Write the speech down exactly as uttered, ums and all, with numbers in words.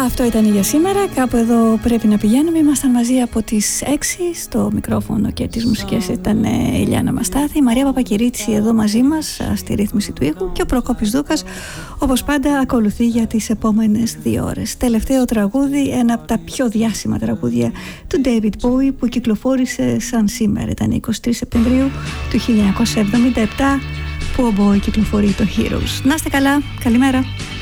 Αυτό ήταν για σήμερα. Κάπου εδώ πρέπει να πηγαίνουμε. Ήμασταν μαζί από τις έξι. Στο μικρόφωνο και τις μουσικές ήταν η Ηλιάνα Μαστάθη, η Μαρία Παπακυρίτση εδώ μαζί μας στη ρύθμιση του ήχου και ο Προκόπης Δούκας όπως πάντα ακολουθεί για τις επόμενες δύο ώρες. Τελευταίο τραγούδι, ένα από τα πιο διάσημα τραγούδια του David Bowie που κυκλοφόρησε σαν σήμερα. Ήταν εικοστή τρίτη Σεπτεμβρίου του χίλια εννιακόσια εβδομήντα επτά που ο Bowie κυκλοφορεί το Heroes. Να είστε καλά, καλημέρα.